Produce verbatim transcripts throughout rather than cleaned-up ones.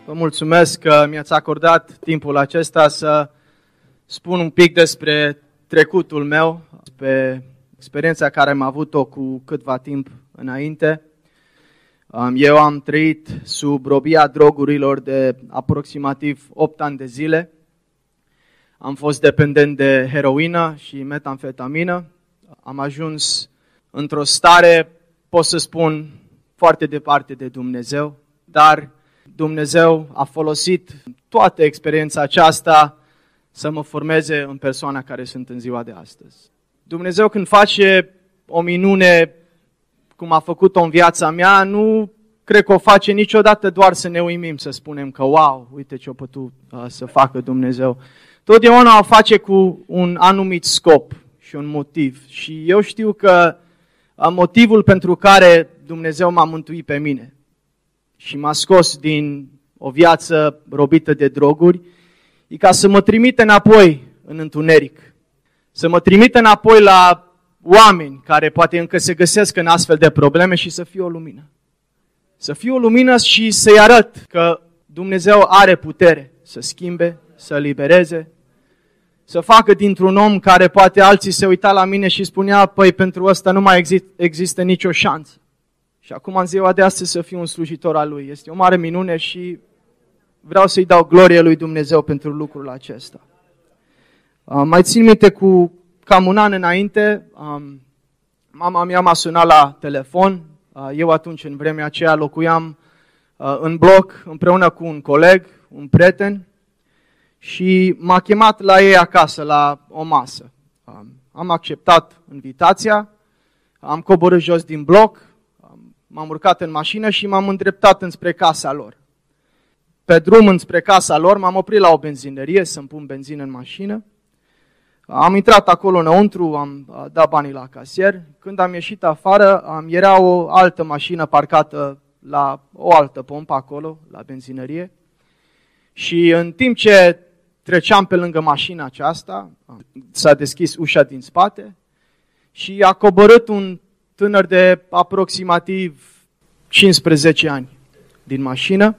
Vă mulțumesc că mi-ați acordat timpul acesta să spun un pic despre trecutul meu, despre experiența care am avut-o cu câtva timp înainte. Eu am trăit sub robia drogurilor de aproximativ opt ani de zile. Am fost dependent de heroină și metamfetamină. Am ajuns într-o stare, pot să spun, foarte departe de Dumnezeu, dar Dumnezeu a folosit toată experiența aceasta să mă formeze în persoana care sunt în ziua de astăzi. Dumnezeu când face o minune, cum a făcut-o în viața mea, nu cred că o face niciodată doar să ne uimim, să spunem că wow, uite ce a putut uh, să facă Dumnezeu. Totdeauna o face cu un anumit scop și un motiv. Și eu știu că uh, motivul pentru care Dumnezeu m-a mântuit pe mine și m-a scos din o viață robită de droguri, e ca să mă trimite înapoi în întuneric. Să mă trimite înapoi la oameni care poate încă se găsesc în astfel de probleme și să fie o lumină. Să fie o lumină și să-i arăt că Dumnezeu are putere să schimbe, să libereze, să facă dintr-un om care poate alții se uita la mine și spunea, păi pentru ăsta nu mai exist, există nicio șansă. Și acum în ziua de astăzi să fiu un slujitor al Lui. Este o mare minune și vreau să-i dau glorie lui Dumnezeu pentru lucrul acesta. Uh, mai țin minte cu cam un an înainte, um, mama mea m-a sunat la telefon. Uh, eu atunci, în vremea aceea, locuiam uh, în bloc împreună cu un coleg, un prieten, și m-a chemat la ei acasă, la o masă. Um, am acceptat invitația, am coborât jos din bloc, um, m-am urcat în mașină și m-am îndreptat înspre casa lor. Pe drum înspre casa lor m-am oprit la o benzinărie să-mi pun benzină în mașină. Am intrat acolo înăuntru, am dat banii la casier. Când am ieșit afară, am, era o altă mașină parcată la o altă pompă acolo, la benzinărie. Și în timp ce treceam pe lângă mașina aceasta, s-a deschis ușa din spate și a coborât un tânăr de aproximativ cincisprezece ani din mașină.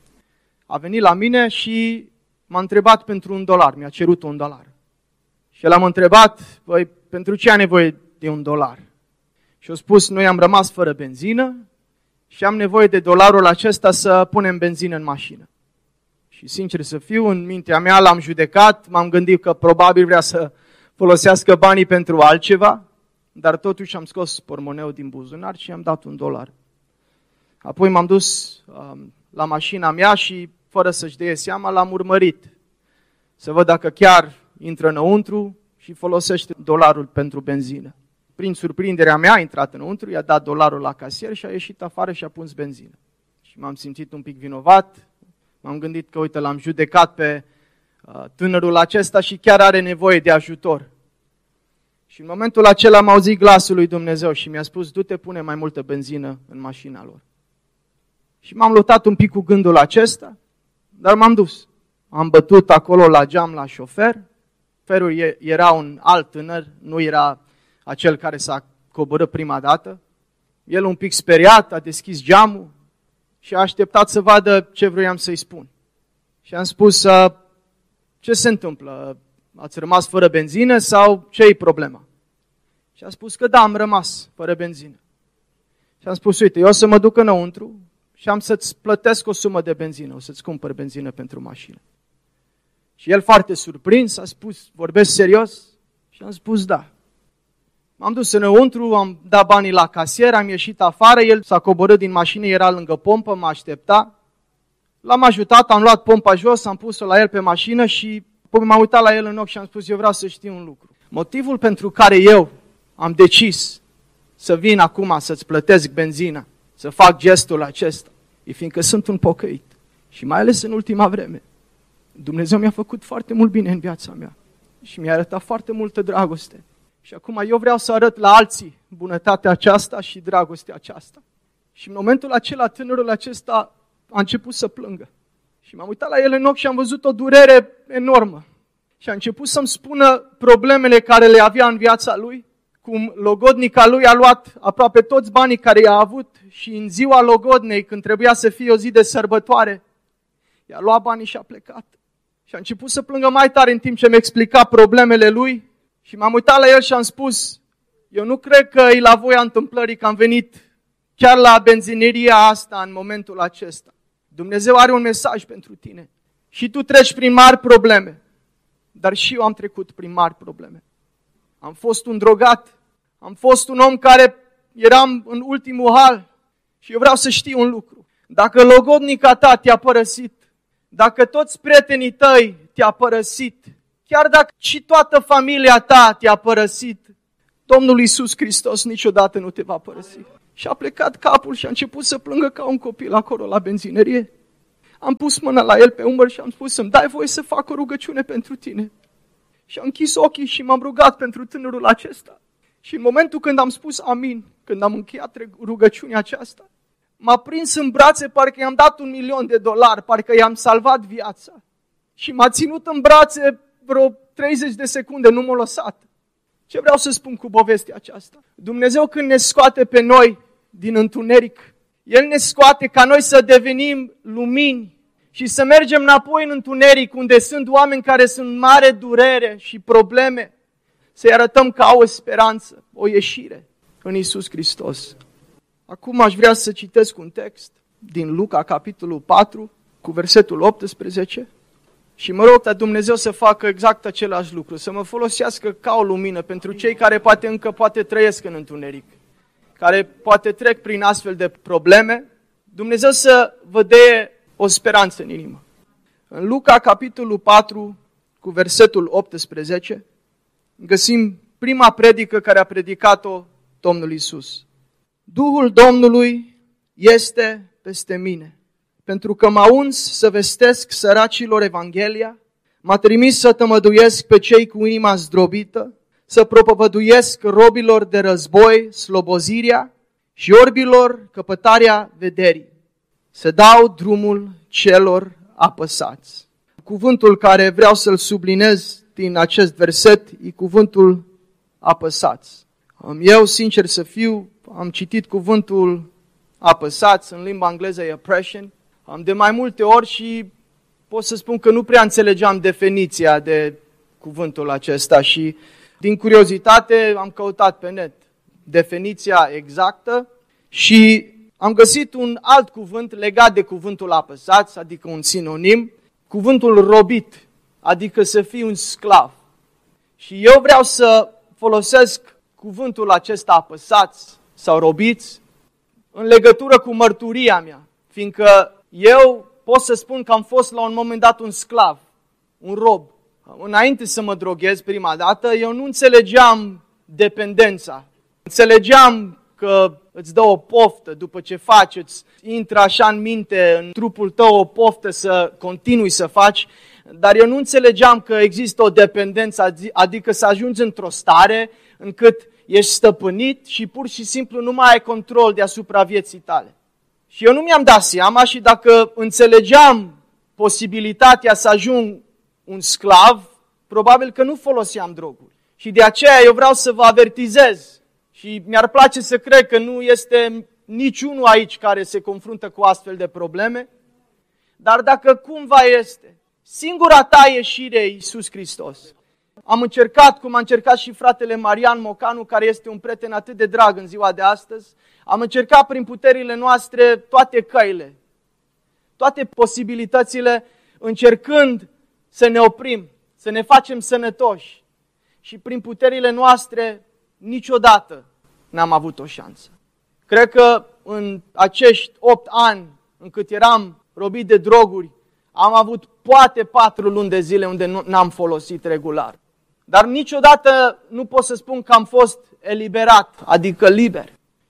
A venit la mine și m-a întrebat pentru un dolar, mi-a cerut un dolar. Și el am întrebat, păi, pentru ce ai nevoie de un dolar? Și a spus, noi am rămas fără benzină și am nevoie de dolarul acesta să punem benzină în mașină. Și sincer să fiu, în mintea mea l-am judecat, m-am gândit că probabil vrea să folosească banii pentru altceva, dar totuși am scos portmoneul din buzunar și i-am dat un dolar. Apoi m-am dus um, la mașina mea și, fără să-și dea seama, l-am urmărit. Să văd dacă chiar intră înăuntru și folosește dolarul pentru benzină. Prin surprinderea mea a intrat înăuntru, i-a dat dolarul la casier și a ieșit afară și a pus benzină. Și m-am simțit un pic vinovat, m-am gândit că, uite, l-am judecat pe uh, tânărul acesta și chiar are nevoie de ajutor. Și în momentul acela am auzit glasul lui Dumnezeu și mi-a spus, du-te, pune mai multă benzină în mașina lor. Și m-am luptat un pic cu gândul acesta, dar m-am dus. Am bătut acolo la geam la șofer. Șoferul era un alt tânăr, nu era acel care s-a coborât prima dată. El un pic speriat a deschis geamul și a așteptat să vadă ce vroiam să-i spun. Și am spus, ce se întâmplă? Ați rămas fără benzină sau ce-i problema? Și a spus că da, am rămas fără benzină. Și am spus, uite, eu o să mă duc înăuntru și am să-ți plătesc o sumă de benzină, o să-ți cumpăr benzină pentru mașină. Și el foarte surprins a spus, vorbesc serios? Și am spus da. M-am dus înăuntru, am dat banii la casier, am ieșit afară, el s-a coborât din mașină, era lângă pompă, mă aștepta. L-am ajutat, am luat pompa jos, am pus-o la el pe mașină și apoi m-am uitat la el în ochi și am spus, eu vreau să știu un lucru. Motivul pentru care eu am decis să vin acum să-ți plătesc benzina, să fac gestul acesta, e fiindcă sunt un pocăit. Și mai ales în ultima vreme, Dumnezeu mi-a făcut foarte mult bine în viața mea și mi-a arătat foarte multă dragoste. Și acum eu vreau să arăt la alții bunătatea aceasta și dragostea aceasta. Și în momentul acela, tânărul acesta a început să plângă. Și m-am uitat la el în ochi și am văzut o durere enormă. Și a început să-mi spună problemele care le avea în viața lui, cum logodnica lui a luat aproape toți banii care i-a avut și în ziua logodnei, când trebuia să fie o zi de sărbătoare, I-a luat banii și a plecat. Și a început să plângă mai tare în timp ce mi-a explicat problemele lui și m-am uitat la el și am spus, eu nu cred că e la voia întâmplării că am venit chiar la benzineria asta în momentul acesta. Dumnezeu are un mesaj pentru tine. Și tu treci prin mari probleme, dar și eu am trecut prin mari probleme. Am fost un drogat, am fost un om care eram în ultimul hal și eu vreau să știu un lucru. Dacă logodnica ta te-a părăsit, dacă toți prietenii tăi te-a părăsit, chiar dacă și toată familia ta te-a părăsit, Domnul Iisus Hristos niciodată nu te va părăsi. Și a plecat capul și a început să plângă ca un copil acolo la benzinerie. Am pus mâna la el pe umăr și am spus să-mi dai voie să fac o rugăciune pentru tine. Și am închis ochii și m-am rugat pentru tânărul acesta. Și în momentul când am spus amin, când am încheiat rugăciunea aceasta, m-a prins în brațe, parcă i-am dat un milion de dolari, parcă i-am salvat viața. Și m-a ținut în brațe vreo treizeci de secunde, nu m-a lăsat. Ce vreau să spun cu povestea aceasta? Dumnezeu când ne scoate pe noi din întuneric, El ne scoate ca noi să devenim lumini și să mergem înapoi în întuneric, unde sunt oameni care sunt în mare durere și probleme, să-i arătăm că au o speranță, o ieșire în Iisus Hristos. Acum aș vrea să citesc un text din Luca, capitolul patru, cu versetul optsprezece. Și mă rog ca Dumnezeu să facă exact același lucru, să mă folosească ca o lumină pentru cei care poate încă poate trăiesc în întuneric, care poate trec prin astfel de probleme. Dumnezeu să vă dea o speranță în inimă. În Luca, capitolul patru, cu versetul optsprezece, găsim prima predică care a predicat-o Domnul Iisus. Duhul Domnului este peste mine, pentru că m-a uns să vestesc săracilor Evanghelia, m-a trimis să tămăduiesc pe cei cu inima zdrobită, să propovăduiesc robilor de război slobozirea și orbilor căpătarea vederii, să dau drumul celor apăsați. Cuvântul care vreau să-l subliniez din acest verset e cuvântul apăsați. Eu, sincer să fiu, am citit cuvântul apăsați, în limba engleză e oppression, am de mai multe ori și pot să spun că nu prea înțelegeam definiția de cuvântul acesta și din curiozitate am căutat pe net definiția exactă și am găsit un alt cuvânt legat de cuvântul apăsați, adică un sinonim, cuvântul robit, adică să fii un sclav. Și eu vreau să folosesc cuvântul acesta apăsați sau robiți în legătură cu mărturia mea, fiindcă eu pot să spun că am fost la un moment dat un sclav, un rob. Înainte să mă droghez prima dată, eu nu înțelegeam dependența. Înțelegeam că îți dă o poftă după ce faci, îți intră așa în minte, în trupul tău o poftă să continui să faci, dar eu nu înțelegeam că există o dependență, adică să ajungi într-o stare încât ești stăpânit și pur și simplu nu mai ai control deasupra vieții tale. Și eu nu mi-am dat seama și dacă înțelegeam posibilitatea să ajung un sclav, probabil că nu foloseam droguri. Și de aceea eu vreau să vă avertizez și mi-ar place să cred că nu este niciunul aici care se confruntă cu astfel de probleme, dar dacă cumva este, singura ta ieșire e Iisus Hristos. Am încercat, cum a încercat și fratele Marian Mocanu, care este un prieten atât de drag în ziua de astăzi, am încercat prin puterile noastre toate căile, toate posibilitățile, încercând să ne oprim, să ne facem sănătoși. Și prin puterile noastre niciodată n-am avut o șansă. Cred că în acești opt ani în cât eram robit de droguri, am avut poate patru luni de zile unde nu n-am folosit regular. Dar niciodată nu pot să spun că am fost eliberat, adică liber.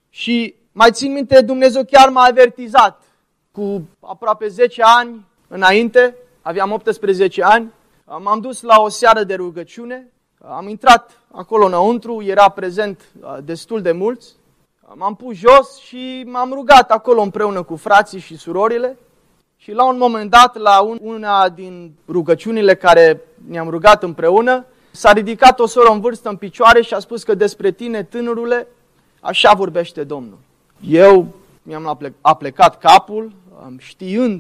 Și mai țin minte, Dumnezeu chiar m-a avertizat cu aproape zece ani înainte, aveam optsprezece ani, m-am dus la o seară de rugăciune, am intrat acolo înăuntru, era prezent destul de mulți, m-am pus jos și m-am rugat acolo împreună cu frații și surorile și la un moment dat, la una din rugăciunile care ne-am rugat împreună, s-a ridicat o soră în vârstă în picioare și a spus că despre tine, tânărule, așa vorbește Domnul. Eu mi-am aplecat capul, știind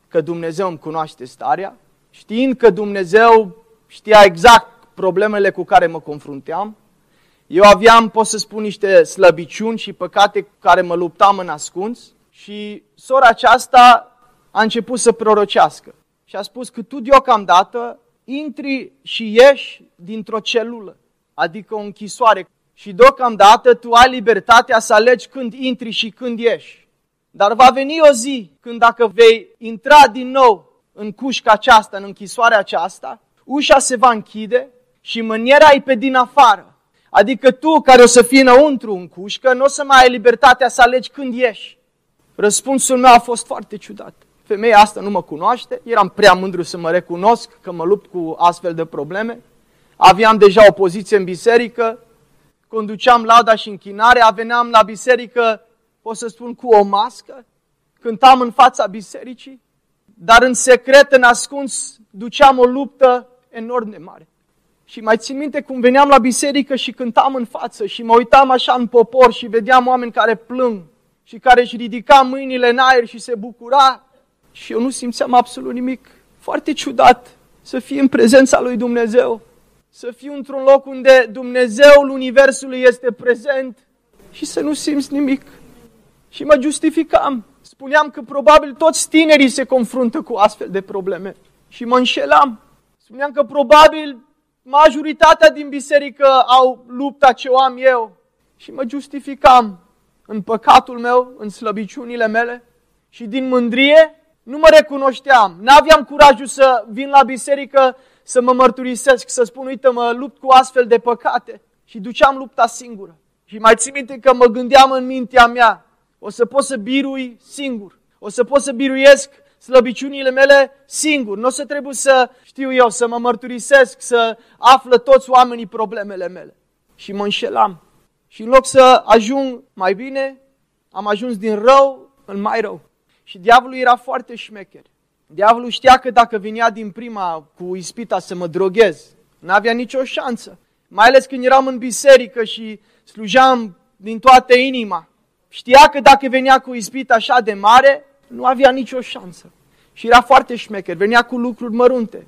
că Dumnezeu îmi cunoaște starea, știind că Dumnezeu știa exact problemele cu care mă confrunteam. Eu aveam, pot să spun, niște slăbiciuni și păcate cu care mă luptam în ascuns și sora aceasta a început să prorocească și a spus că tu deocamdată intri și ieși dintr-o celulă, adică o închisoare, și deocamdată tu ai libertatea să alegi când intri și când ieși. Dar va veni o zi când dacă vei intra din nou în cușca aceasta, în închisoarea aceasta, ușa se va închide și mâniera e pe din afară. Adică tu, care o să fii înăuntru în cușcă, nu o să mai ai libertatea să alegi când ieși. Răspunsul meu a fost foarte ciudat. Femeia asta nu mă cunoaște, eram prea mândru să mă recunosc că mă lupt cu astfel de probleme. Aveam deja o poziție în biserică, conduceam lauda și închinarea, veneam la biserică, pot să spun, cu o mască, cântam în fața bisericii, dar în secret, în ascuns, duceam o luptă enorm de mare. Și mai țin minte cum veneam la biserică și cântam în față și mă uitam așa în popor și vedeam oameni care plâng și care își ridica mâinile în aer și se bucura și eu nu simțeam absolut nimic. Foarte ciudat să fii în prezența lui Dumnezeu, să fii într-un loc unde Dumnezeul Universului este prezent și să nu simți nimic. Și mă justificam. Spuneam că probabil toți tinerii se confruntă cu astfel de probleme și mă înșelam. Spuneam că probabil majoritatea din biserică au lupta ce o am eu și mă justificam în păcatul meu, în slăbiciunile mele și din mândrie nu mă recunoșteam. N-aveam curajul să vin la biserică să mă mărturisesc, să spun, uite, mă lupt cu astfel de păcate și duceam lupta singură. Și mai țin minte că mă gândeam în mintea mea, o să pot să birui singur, o să pot să biruiesc slăbiciunile mele singur, nu o să trebuie să, știu eu, să mă mărturisesc, să află toți oamenii problemele mele. Și mă înșelam. Și în loc să ajung mai bine, am ajuns din rău în mai rău. Și diavolul era foarte șmecher. Diavolul știa că dacă venea din prima cu ispita să mă droghez, n-avea nicio șansă. Mai ales când eram în biserică și slujeam din toată inima. Știa că dacă venea cu ispita așa de mare, nu avea nicio șansă. Și era foarte șmecher. Venea cu lucruri mărunte.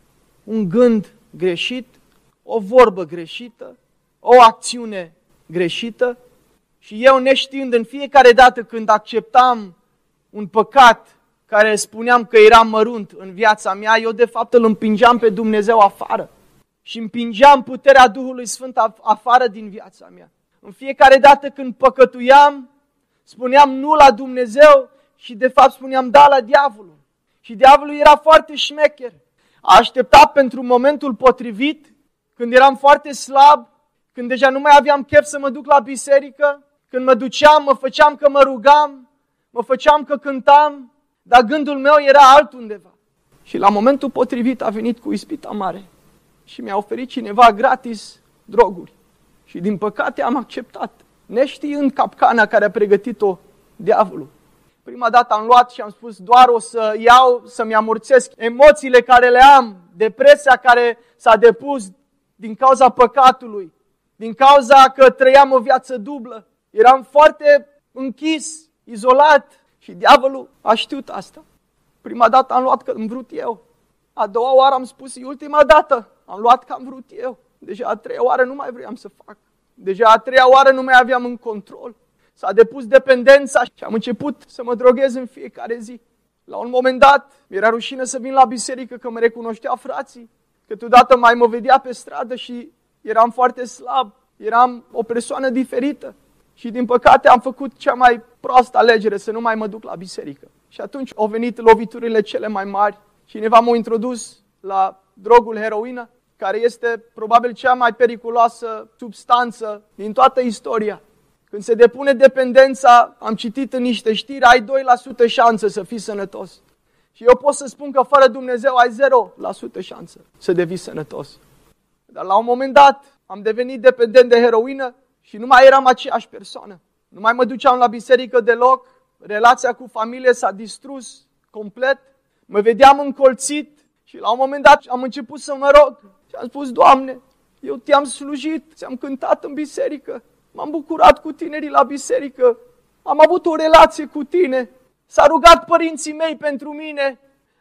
Un gând greșit, o vorbă greșită, o acțiune greșită. Și eu, neștiind, în fiecare dată când acceptam un păcat care spuneam că era mărunt în viața mea, eu de fapt îl împingeam pe Dumnezeu afară. Și împingeam puterea Duhului Sfânt afară din viața mea. În fiecare dată când păcătuiam, spuneam nu la Dumnezeu și de fapt spuneam da la diavolul. Și diavolul era foarte șmecher. A așteptat pentru momentul potrivit, când eram foarte slab, când deja nu mai aveam chef să mă duc la biserică, când mă duceam, mă făceam că mă rugam, mă făceam că cântam, dar gândul meu era altundeva. Și la momentul potrivit a venit cu ispita mare și mi-a oferit cineva gratis droguri. Și din păcate am acceptat, neștiind capcana care a pregătit-o diavolul. Prima dată am luat și am spus doar o să iau, să-mi amorțesc emoțiile care le am, depresia care s-a depus din cauza păcatului, din cauza că trăiam o viață dublă. Eram foarte închis, izolat și diavolul a știut asta. Prima dată am luat că am vrut eu. A doua oară am spus, e ultima dată, am luat că am vrut eu. Deja a treia oară nu mai vreau să fac. Deja a treia oară nu mai aveam în control. S-a depus dependența și am început să mă droghez în fiecare zi. La un moment dat, mi-era rușine să vin la biserică, că mă recunoștea frații. Câteodată mai mă vedea pe stradă și eram foarte slab. Eram o persoană diferită. Și din păcate am făcut cea mai proastă alegere, să nu mai mă duc la biserică. Și atunci au venit loviturile cele mai mari. Cineva m-a introdus la drogul heroină, care este probabil cea mai periculoasă substanță din toată istoria. Când se depune dependența, am citit în niște știri, ai doi la sută șansă să fii sănătos. Și eu pot să spun că fără Dumnezeu ai zero la sută șansă să devii sănătos. Dar la un moment dat am devenit dependent de heroină și nu mai eram aceeași persoană. Nu mai mă duceam la biserică deloc, relația cu familie s-a distrus complet, mă vedeam încolțit și la un moment dat am început să mă rog și am spus, Doamne, eu te-am slujit, ți-am cântat în biserică, m-am bucurat cu tinerii la biserică, am avut o relație cu tine, s-a rugat părinții mei pentru mine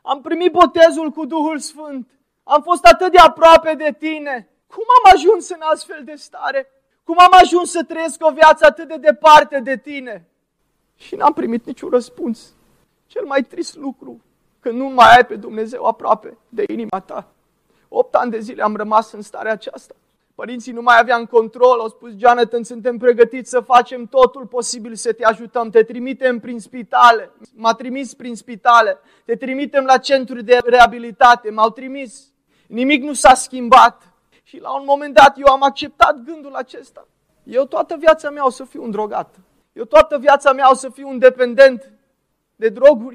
Am primit botezul cu Duhul Sfânt. Am fost atât de aproape de tine. Cum am ajuns în astfel de stare? Cum am ajuns să trăiesc o viață atât de departe de tine? Și n-am primit niciun răspuns. Cel mai trist lucru, că nu mai ai pe Dumnezeu aproape de inima ta. Opt ani de zile am rămas în starea aceasta. Părinții nu mai aveam control, au spus, Jonathan, suntem pregătiți să facem totul posibil să te ajutăm, te trimitem prin spitale, m-a trimis prin spitale, te trimitem la centuri de reabilitate, m-au trimis. Nimic nu s-a schimbat. Și la un moment dat eu am acceptat gândul acesta. Eu toată viața mea o să fiu un drogat. Eu toată viața mea o să fiu un dependent de droguri.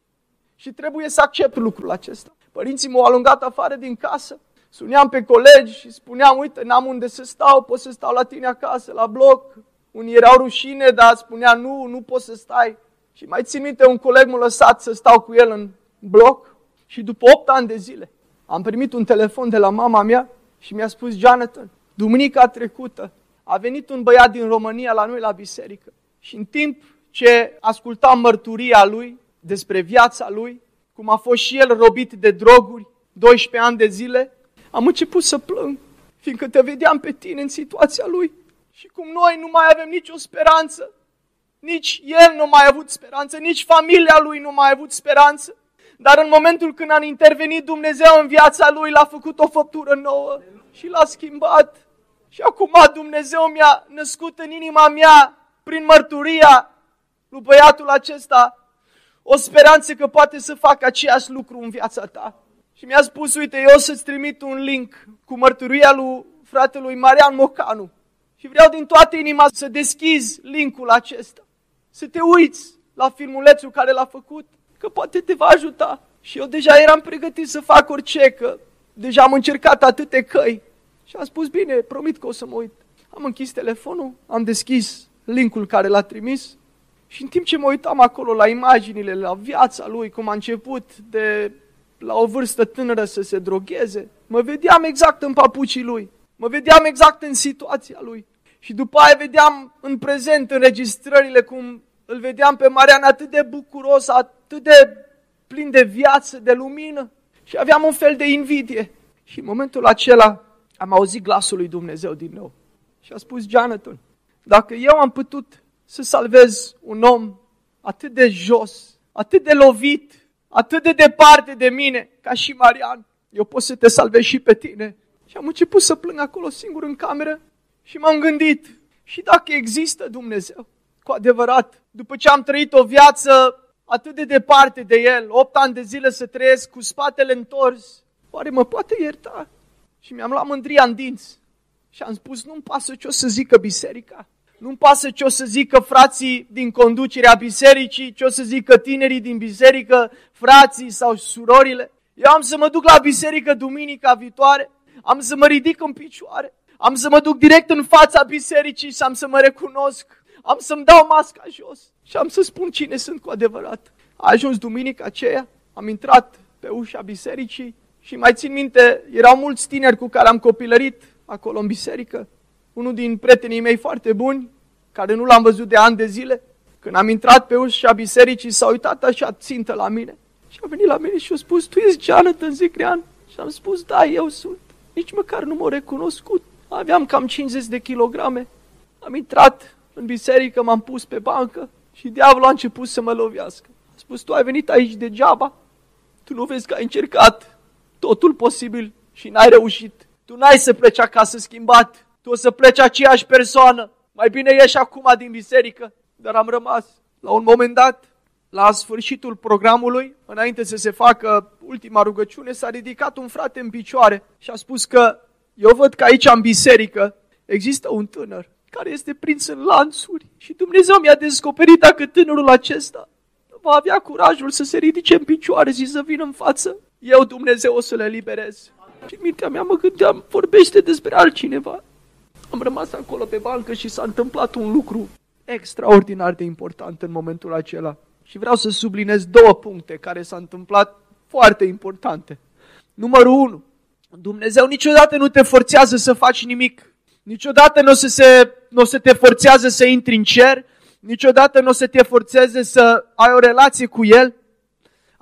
Și trebuie să accept lucrul acesta. Părinții m-au alungat afară din casă. Suneam pe colegi și spuneam, uite, n-am unde să stau, pot să stau la tine acasă, la bloc. Unii erau rușine, dar spunea, nu, nu poți să stai. Și mai țin minte, un coleg m-a lăsat să stau cu el în bloc. Și după opt ani de zile am primit un telefon de la mama mea și mi-a spus, Jonathan, duminica trecută a venit un băiat din România la noi la biserică. Și în timp ce ascultam mărturia lui despre viața lui, cum a fost și el robit de droguri, doisprezece ani de zile, am început să plâng, fiindcă te vedeam pe tine în situația lui. Și cum noi nu mai avem nicio speranță, nici el nu mai a avut speranță, nici familia lui nu mai a avut speranță, dar în momentul când a intervenit Dumnezeu în viața lui, l-a făcut o făptură nouă și l-a schimbat. Și acum Dumnezeu mi-a născut în inima mea, prin mărturia lui băiatul acesta, o speranță că poate să facă aceeași lucru în viața ta. Și mi-a spus, uite, eu o să-ți trimit un link cu mărturia lui fratelui Marian Mocanu. Și vreau din toată inima să deschizi linkul acesta. Să te uiți la filmulețul care l-a făcut, că poate te va ajuta. Și eu deja eram pregătit să fac orice, că deja am încercat atâte căi. Și am spus, bine, promit că o să mă uit. Am închis telefonul, am deschis linkul care l-a trimis și în timp ce mă uitam acolo la imaginile, la viața lui, cum a început de la o vârstă tânără să se drogheze, mă vedeam exact în papucii lui, mă vedeam exact în situația lui. Și după aia vedeam în prezent înregistrările cum îl vedeam pe Marian atât de bucuros, atât de plin de viață, de lumină și aveam un fel de invidie. Și în momentul acela am auzit glasul lui Dumnezeu din nou și a spus, Jonathan, dacă eu am putut să salvez un om atât de jos, atât de lovit, atât de departe de mine, ca și Marian, eu pot să te salvez și pe tine. Și am început să plâng acolo singur în cameră și m-am gândit, și dacă există Dumnezeu, cu adevărat, după ce am trăit o viață atât de departe de El, opt ani de zile să trăiesc cu spatele întors, oare mă poate ierta? Și mi-am luat mândria în dinți și am spus, nu-mi pasă ce o să zică biserica, nu-mi pasă ce o să zică frații din conducerea bisericii, ce o să zică tinerii din biserică, frații sau surorile. Eu am să mă duc la biserică duminica viitoare, am să mă ridic în picioare, am să mă duc direct în fața bisericii și am să mă recunosc, am să-mi dau masca jos și am să spun cine sunt cu adevărat. A ajuns duminica aceea, am intrat pe ușa bisericii și mai țin minte, erau mulți tineri cu care am copilărit acolo în biserică. Unul din prietenii mei foarte buni, care nu l-am văzut de ani de zile, când am intrat pe ușa bisericii, s-a uitat așa țintă la mine și a venit la mine și a spus, tu ești Jonathan Zicrean? Și am spus, da, eu sunt. Nici măcar nu m-a recunoscut. Aveam cam cincizeci de kilograme. Am intrat în biserică, m-am pus pe bancă și diavolul a început să mă lovească. A spus, tu ai venit aici degeaba? Tu nu vezi că ai încercat totul posibil și n-ai reușit. Tu n-ai să pleci acasă schimbat. Tu o să pleci aceeași persoană. Mai bine ieși acum din biserică. Dar am rămas. La un moment dat, la sfârșitul programului, înainte să se facă ultima rugăciune, s-a ridicat un frate în picioare și a spus că eu văd că aici în biserică există un tânăr care este prins în lanțuri și Dumnezeu mi-a descoperit dacă tânărul acesta va avea curajul să se ridice în picioare și să vină în față, eu, Dumnezeu, o să le eliberez. Și în mintea mea mă gândeam, vorbește despre altcineva. Am rămas acolo pe bancă și s-a întâmplat un lucru extraordinar de important în momentul acela. Și vreau să subliniez două puncte care s-au întâmplat foarte importante. Numărul unu, Dumnezeu niciodată nu te forțează să faci nimic. Niciodată nu o să, se, nu o să te forțează să intri în cer. Niciodată nu o să te forțeze să ai o relație cu El.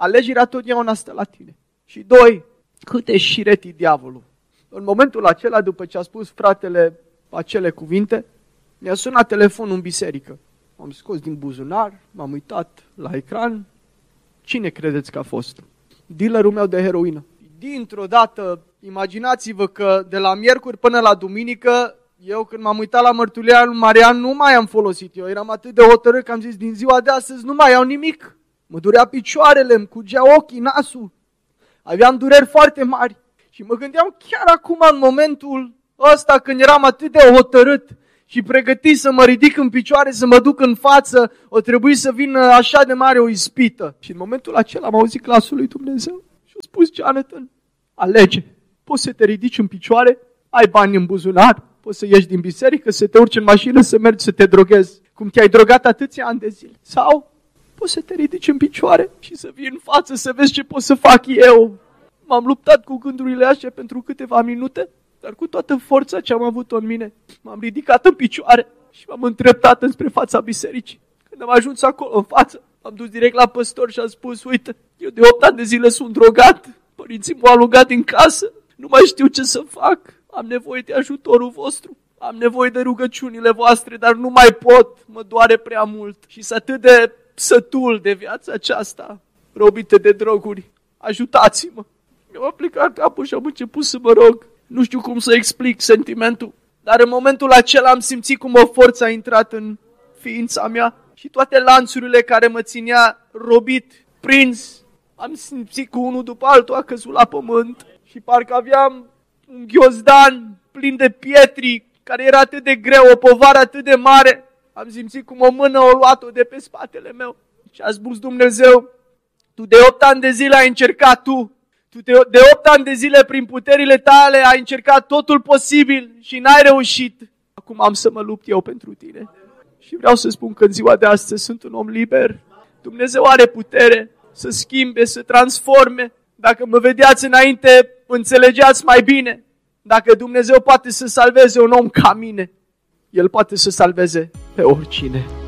alegerea totdeauna stă la tine. Și doi, cât e șiret diavolul. În momentul acela, după ce a spus fratele acele cuvinte, mi-a sunat telefonul în biserică. M-am scos din buzunar, m-am uitat la ecran. Cine credeți că a fost? Dealerul meu de heroină. Dintr-o dată, imaginați-vă că de la miercuri până la duminică, eu când m-am uitat la mărturia lui Marian, nu mai am folosit. Eu eram atât de hotărât că am zis, din ziua de astăzi nu mai iau nimic. Mă durea picioarele, îmi cugea ochii, nasul. Aveam dureri foarte mari. Și mă gândeam chiar acum, în momentul ăsta, când eram atât de hotărât și pregătit să mă ridic în picioare, să mă duc în față, o trebuie să vină așa de mare o ispită. Și în momentul acela am auzit glasul lui Dumnezeu și a spus, Jonathan, alege. Poți să te ridici în picioare, ai bani în buzunar, poți să ieși din biserică, să te urci în mașină, să mergi să te droghezi, cum te-ai drogat atâția ani de zile. Sau poți să te ridici în picioare și să vii în față, să vezi ce pot să fac eu. M-am luptat cu gândurile astea pentru câteva minute, dar cu toată forța ce am avut-o în mine, m-am ridicat în picioare și m-am îndreptat înspre fața bisericii. Când am ajuns acolo în față, m-am dus direct la păstor și am spus, uite, eu de opt ani de zile sunt drogat, părinții m-au alungat din casă, nu mai știu ce să fac, am nevoie de ajutorul vostru, am nevoie de rugăciunile voastre, dar nu mai pot, mă doare prea mult și sunt atât de sătul de viața aceasta, robită de droguri, ajutați-mă. Mi-am aplicat capul și am început să mă rog. Nu știu cum să explic sentimentul, dar în momentul acela am simțit cum o forță a intrat în ființa mea și toate lanțurile care mă ținea robit, prins, am simțit că unul după altul a căzut la pământ și parcă aveam un ghiozdan plin de pietri care era atât de greu, o povară atât de mare. Am simțit cum o mână o luat-o de pe spatele meu și a spus Dumnezeu, tu de opt ani de zile ai încercat tu, tu de, de opt ani de zile prin puterile tale ai încercat totul posibil și n-ai reușit. Acum am să mă lupt eu pentru tine. Și vreau să spun că în ziua de astăzi sunt un om liber. Dumnezeu are putere să schimbe, să transforme. Dacă mă vedeați înainte, înțelegeați mai bine. Dacă Dumnezeu poate să salveze un om ca mine, El poate să salveze pe oricine.